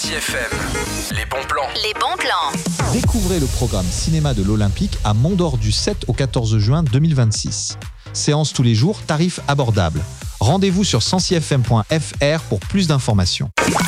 Sancy FM. Les bons plans. Les bons plans. Découvrez le programme cinéma de l'Olympique à Mont-d'Or du 7 au 14 juin 2026. Séance tous les jours, tarifs abordables. Rendez-vous sur sancyfm.fr pour plus d'informations.